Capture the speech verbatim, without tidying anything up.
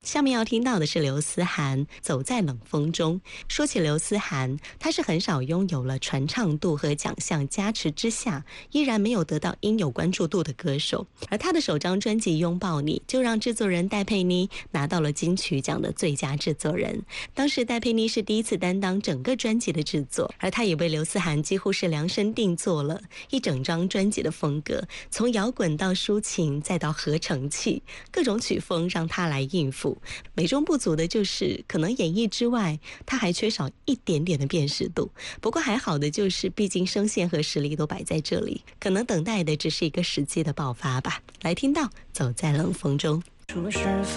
下面要听到的是刘思涵《走在冷风中》。说起刘思涵，他是很少拥有了传唱度和奖项加持之下依然没有得到应有关注度的歌手，而他的首张专辑《拥抱你》就让制作人戴佩妮拿到了金曲奖的最佳制作人。当时戴佩妮是第一次担当整个专辑的制作，而他也为刘思涵几乎是量身定做了一整张专辑的风格，从摇滚到抒情再到合成器，各种曲风让他来应付。美中不足的就是可能演绎之外他还缺少一点点的辨识度，不过还好的就是毕竟声线和实力都摆在这里，可能等待的只是一个时机的爆发吧。来听到走在冷风中。 初时